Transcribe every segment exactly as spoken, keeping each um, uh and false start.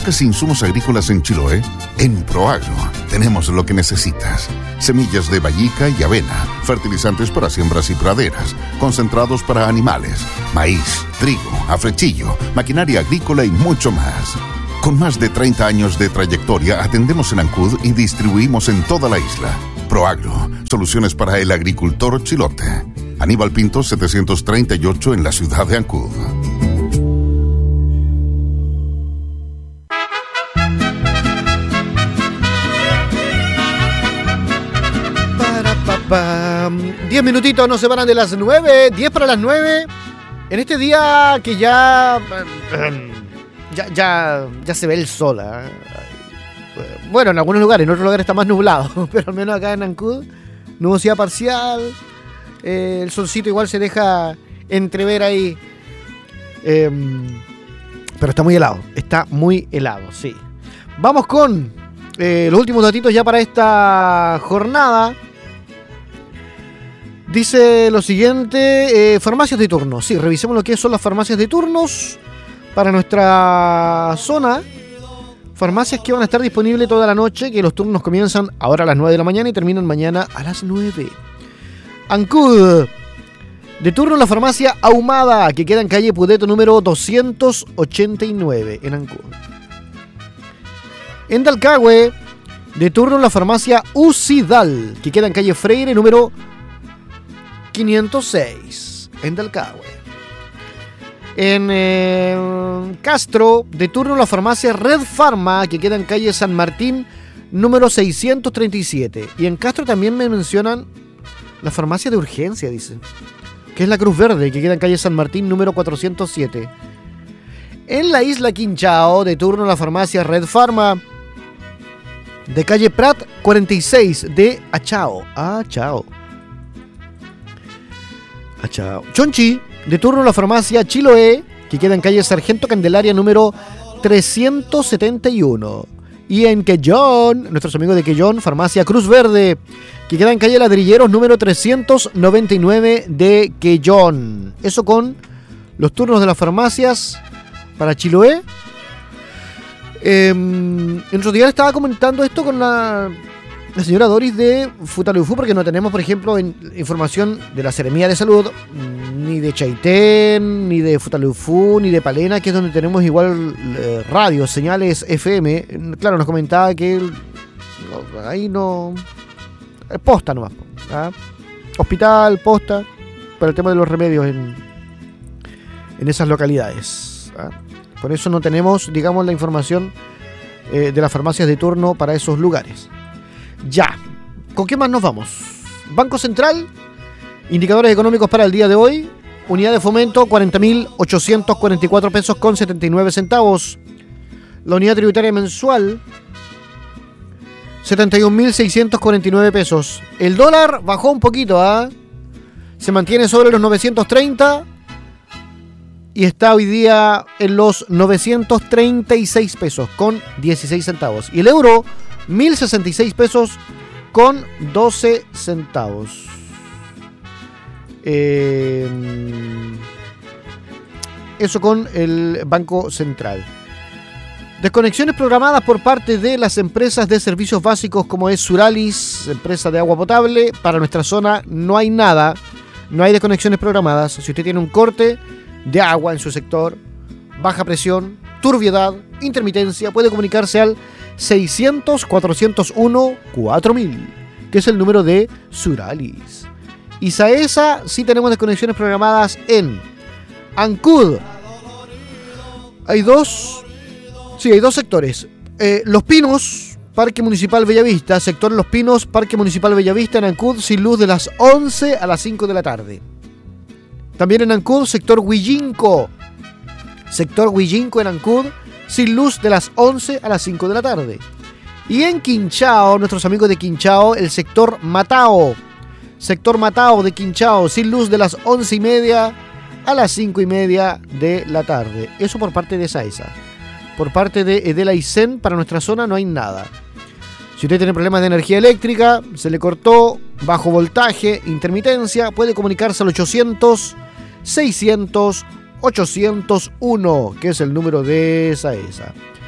¿Buscas insumos agrícolas en Chiloé? En Proagro tenemos lo que necesitas. Semillas de vallica y avena, fertilizantes para siembras y praderas, concentrados para animales, maíz, trigo, afrechillo, maquinaria agrícola y mucho más. Con más de treinta años de trayectoria, atendemos en Ancud y distribuimos en toda la isla. Proagro, soluciones para el agricultor chilote. Aníbal Pinto setecientos treinta y ocho en la ciudad de Ancud. Diez minutitos nos separan de las nueve, diez para las nueve. En este día que ya ya, ya, ya se ve el sol, ¿eh? Bueno, en algunos lugares, en otros lugares está más nublado, pero al menos acá en Ancud, nubosidad parcial, eh, el solcito igual se deja entrever ahí, eh, pero está muy helado, está muy helado, sí. Vamos con eh, los últimos datitos ya para esta jornada. Dice lo siguiente, eh, farmacias de turno. Sí, revisemos lo que son las farmacias de turnos para nuestra zona. Farmacias que van a estar disponibles toda la noche, que los turnos comienzan ahora a las nueve de la mañana y terminan mañana a las nueve. Ancud. De turno la farmacia Ahumada, que queda en calle Pudeto número doscientos ochenta y nueve, en Ancud. En Dalcahue, de turno la farmacia Ucidal, que queda en calle Freire número quinientos seis, en Dalcahue. En eh, Castro, de turno la farmacia Red Pharma, que queda en calle San Martín número seiscientos treinta y siete. Y en Castro también me mencionan la farmacia de urgencia, dice, que es la Cruz Verde, que queda en calle San Martín número cuatrocientos siete. En la isla Quinchao, de turno la farmacia Red Pharma, de calle Prat cuarenta y seis, de Achao. Achao. Achao. Chonchi, de turno la farmacia Chiloé, que queda en calle Sargento Candelaria número trescientos setenta y uno. Y en Quellón, nuestros amigos de Quellón, farmacia Cruz Verde, que queda en calle Ladrilleros número trescientos noventa y nueve de Quellón. Eso con los turnos de las farmacias para Chiloé. Eh, en otro día estaba comentando esto con la, la señora Doris de Futaleufú, porque no tenemos, por ejemplo, en, información de la Seremía de Salud, ni de Chaitén, ni de Futaleufú, ni de Palena, que es donde tenemos igual eh, radios, señales F M. Claro, nos comentaba que el, no, ahí no... Es posta nomás, ¿ah? Hospital, posta, para el tema de los remedios en, en esas localidades, ¿ah? Por eso no tenemos, digamos, la información eh, de las farmacias de turno para esos lugares. Ya, ¿con qué más nos vamos? Banco Central, indicadores económicos para el día de hoy. Unidad de fomento, cuarenta mil ochocientos cuarenta y cuatro pesos con setenta y nueve centavos. La unidad tributaria mensual, setenta y un mil seiscientos cuarenta y nueve pesos. El dólar bajó un poquito, ¿ah? ¿eh? Se mantiene sobre los novecientos treinta y está hoy día en los novecientos treinta y seis pesos con dieciséis centavos. Y el euro, mil sesenta y seis pesos con doce centavos. Eh, eso con el Banco Central. Desconexiones programadas por parte de las empresas de servicios básicos como es Suralis, empresa de agua potable. Para nuestra zona no hay nada, no hay desconexiones programadas. Si usted tiene un corte de agua en su sector, baja presión, turbiedad, intermitencia, puede comunicarse al seiscientos, cuatrocientos uno, cuatro mil, que es el número de Suralis. Y Saesa sí tenemos desconexiones programadas en Ancud. Hay dos, sí, hay dos sectores. Eh, Los Pinos, Parque Municipal Bellavista, sector Los Pinos, Parque Municipal Bellavista en Ancud, sin luz de las once a las cinco de la tarde. También en Ancud, sector Huillinco, sector Huillinco en Ancud, sin luz de las once a las cinco de la tarde. Y en Quinchao, nuestros amigos de Quinchao, el sector Matao, sector Matao de Quinchao, sin luz de las once y media a las cinco y media de la tarde. Eso por parte de Saesa. Por parte de Edela y Zen, para nuestra zona no hay nada. Si usted tiene problemas de energía eléctrica, se le cortó, bajo voltaje, intermitencia, puede comunicarse al ochocientos, seiscientos, ochocientos uno, que es el número de Saesa.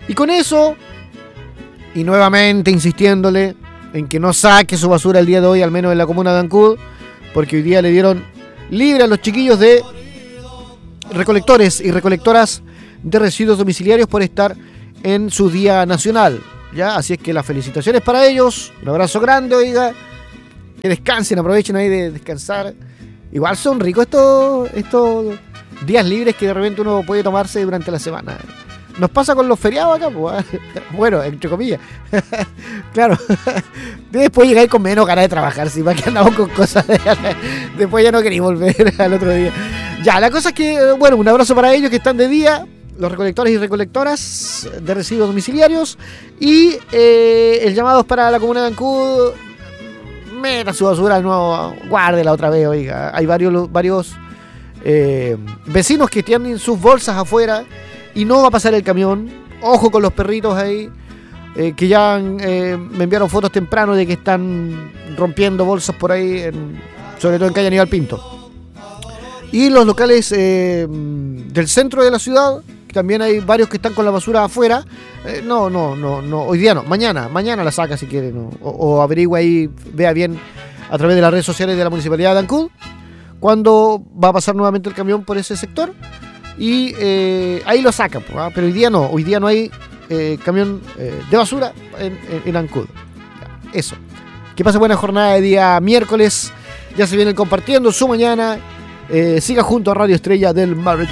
Y con eso, y nuevamente insistiéndole en que no saque su basura el día de hoy, al menos en la comuna de Ancud, porque hoy día le dieron libre a los chiquillos de recolectores y recolectoras de residuos domiciliarios por estar en su día nacional, ¿ya? Así es que las felicitaciones para ellos, un abrazo grande, oiga, que descansen, aprovechen ahí de descansar. Igual son ricos estos, estos días libres que de repente uno puede tomarse durante la semana. Nos pasa con los feriados acá, pues, bueno, entre comillas. Claro, después llegáis con menos ganas de trabajar, si más que andamos con cosas de... Después ya no queréis volver al otro día. Ya, la cosa es que, bueno, un abrazo para ellos que están de día, los recolectores y recolectoras de residuos domiciliarios. Y eh, el llamado es para la comuna de Ancud: meta su basura de nuevo, guárdela otra vez, oiga. Hay varios, varios eh, vecinos que tienen sus bolsas afuera y no va a pasar el camión. Ojo con los perritos ahí, eh, que ya han, eh, me enviaron fotos temprano de que están rompiendo bolsas por ahí, en, sobre todo en calle Aníbal Pinto. Y los locales eh, del centro de la ciudad, que también hay varios que están con la basura afuera. Eh, no, no, no, no, hoy día no, mañana, mañana la saca si quiere, ¿no? o, o averigua ahí, vea bien a través de las redes sociales de la Municipalidad de Ancud cuándo va a pasar nuevamente el camión por ese sector. Y eh, ahí lo sacan, ¿ah? Pero hoy día no, hoy día no hay eh, camión eh, de basura en, en, en Ancud. Eso. Que pase buena jornada de día miércoles. Ya se vienen compartiendo su mañana. Eh, siga junto a Radio Estrella del Mar.